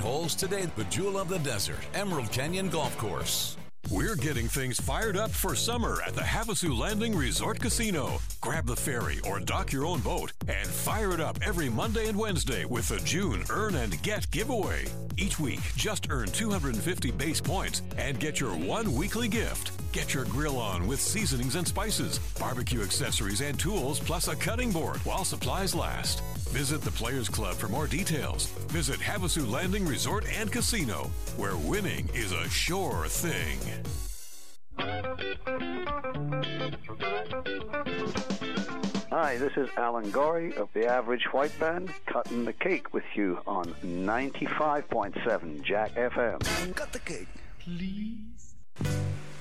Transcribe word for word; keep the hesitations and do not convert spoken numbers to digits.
holes today. The Jewel of the Desert, Emerald Canyon Golf Course. We're getting things fired up for summer at the Havasu Landing Resort Casino. Grab the ferry or dock your own boat and fire it up every Monday and Wednesday with the June Earn and Get giveaway. Each week, just earn two hundred fifty base points and get your one weekly gift. Get your grill on with seasonings and spices, barbecue accessories and tools, plus a cutting board while supplies last. Visit the Players Club for more details. Visit Havasu Landing Resort and Casino, where winning is a sure thing. Hi, this is Alan Gorey of the Average White Band, cutting the cake with you on ninety-five point seven Jack F M. Cut the cake, please.